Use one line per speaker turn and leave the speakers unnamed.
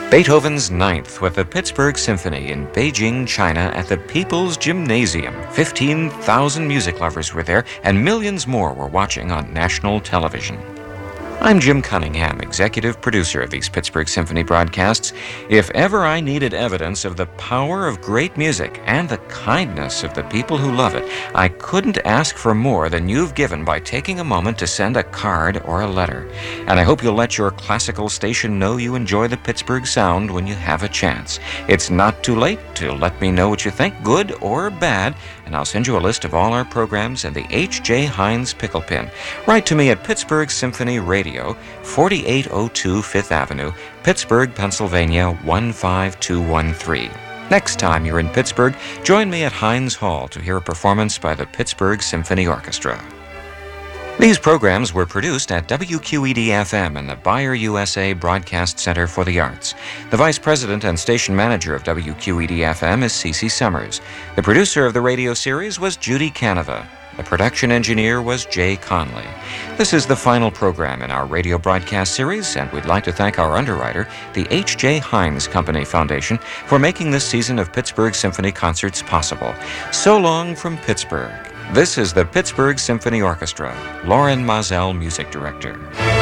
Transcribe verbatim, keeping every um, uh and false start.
Beethoven's Ninth with the Pittsburgh Symphony in Beijing, China at the People's Gymnasium. fifteen thousand music lovers were there, and millions more were watching on national television. I'm Jim Cunningham, executive producer of these Pittsburgh Symphony broadcasts. If ever I needed evidence of the power of great music and the kindness of the people who love it, I couldn't ask for more than you've given by taking a moment to send a card or a letter. And I hope you'll let your classical station know you enjoy the Pittsburgh sound when you have a chance. It's not too late to let me know what you think, good or bad, and I'll send you a list of all our programs and the H J Heinz pickle pin. Write to me at Pittsburgh Symphony Radio, forty-eight oh two Fifth Avenue, Pittsburgh, Pennsylvania, one five two one three. Next time you're in Pittsburgh, join me at Heinz Hall to hear a performance by the Pittsburgh Symphony Orchestra. These programs were produced at W Q E D F M and the Bayer U S A Broadcast Center for the Arts. The Vice President and Station Manager of W Q E D F M is Cece Summers. The producer of the radio series was Judy Canova. The production engineer was Jay Conley. This is the final program in our radio broadcast series, and we'd like to thank our underwriter, the H J Heinz Company Foundation, for making this season of Pittsburgh Symphony Concerts possible. So long from Pittsburgh. This is the Pittsburgh Symphony Orchestra. Lauren Mazel, Music Director.